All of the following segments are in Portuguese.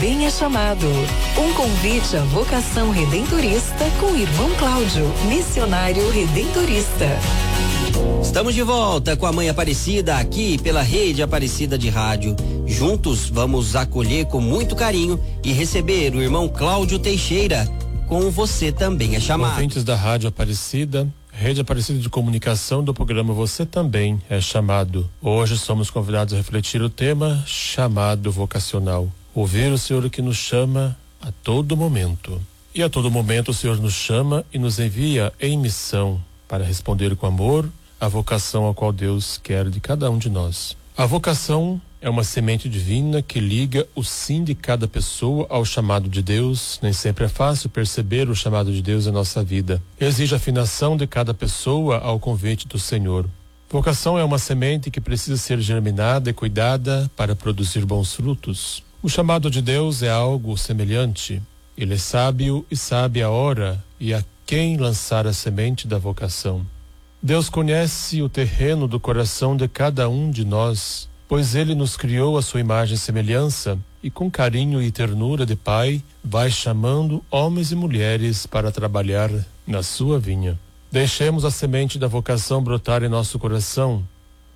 também é chamado. Um convite à vocação redentorista com o irmão Cláudio, missionário redentorista. Estamos de volta com a Mãe Aparecida aqui pela Rede Aparecida de Rádio. Juntos vamos acolher com muito carinho e receber o irmão Cláudio Teixeira, com Você Também é Chamado. Ouvintes da Rádio Aparecida, Rede Aparecida de Comunicação do programa Você Também é Chamado. Hoje somos convidados a refletir o tema chamado vocacional. Ouvir o Senhor que nos chama a todo momento. E a todo momento o Senhor nos chama e nos envia em missão para responder com amor a vocação a qual Deus quer de cada um de nós. A vocação é uma semente divina que liga o sim de cada pessoa ao chamado de Deus. Nem sempre é fácil perceber o chamado de Deus em nossa vida. Exige afinação de cada pessoa ao convite do Senhor. Vocação é uma semente que precisa ser germinada e cuidada para produzir bons frutos. O chamado de Deus é algo semelhante. Ele é sábio e sabe a hora e a quem lançar a semente da vocação. Deus conhece o terreno do coração de cada um de nós, pois Ele nos criou à sua imagem e semelhança, e com carinho e ternura de Pai, vai chamando homens e mulheres para trabalhar na sua vinha. Deixemos a semente da vocação brotar em nosso coração.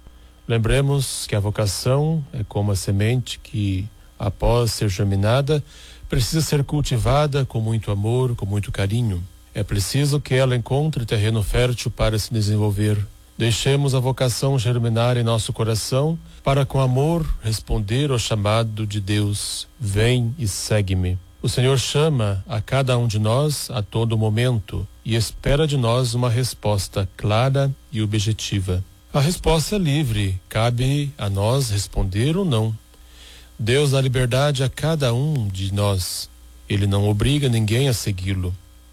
Lembremos que a vocação é como a semente que, após ser germinada, precisa ser cultivada com muito amor, com muito carinho. É preciso que ela encontre terreno fértil para se desenvolver. Deixemos a vocação germinar em nosso coração para com amor responder ao chamado de Deus. Vem e segue-me. O Senhor chama a cada um de nós a todo momento e espera de nós uma resposta clara e objetiva. A resposta é livre, cabe a nós responder ou não. Deus dá liberdade a cada um de nós. Ele não obriga ninguém a segui-lo.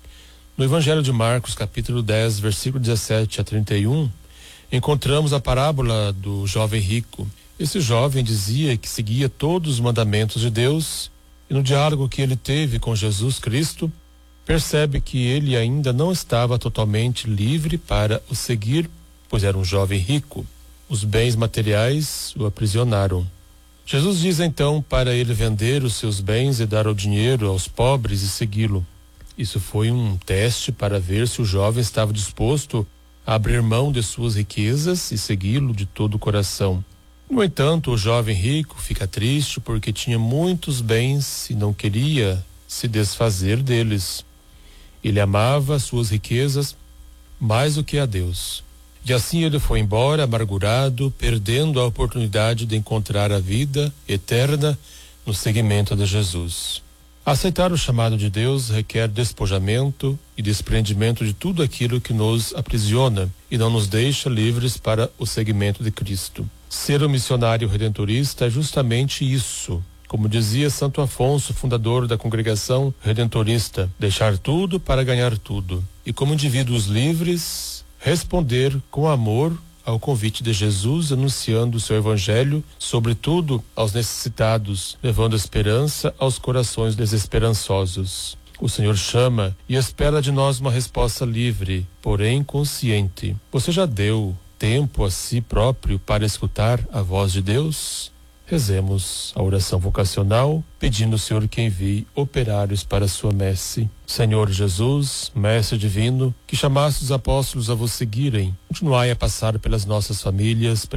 No Evangelho de Marcos, capítulo 10, versículo 17 a 31, encontramos a parábola do jovem rico. Esse jovem dizia que seguia todos os mandamentos de Deus e no diálogo que ele teve com Jesus Cristo, percebe que ele ainda não estava totalmente livre para o seguir, pois era um jovem rico. Os bens materiais o aprisionaram. Jesus diz então para ele vender os seus bens e dar o dinheiro aos pobres e segui-lo. Isso foi um teste para ver se o jovem estava disposto a abrir mão de suas riquezas e segui-lo de todo o coração. No entanto, o jovem rico fica triste porque tinha muitos bens e não queria se desfazer deles. Ele amava suas riquezas mais do que a Deus. E assim ele foi embora amargurado, perdendo a oportunidade de encontrar a vida eterna no seguimento de Jesus. Aceitar o chamado de Deus requer despojamento e desprendimento de tudo aquilo que nos aprisiona e não nos deixa livres para o seguimento de Cristo. Ser um missionário redentorista é justamente isso. Como dizia Santo Afonso, fundador da congregação redentorista, deixar tudo para ganhar tudo. E como indivíduos livres, responder com amor ao convite de Jesus, anunciando o seu evangelho, sobretudo aos necessitados, levando esperança aos corações desesperançosos. O Senhor chama e espera de nós uma resposta livre, porém consciente. Você já deu tempo a si próprio para escutar a voz de Deus? Rezemos a oração vocacional, pedindo ao Senhor que envie operários para a sua messe. Senhor Jesus, Mestre divino, que chamaste os apóstolos a vos seguirem, continuai a passar pelas nossas famílias,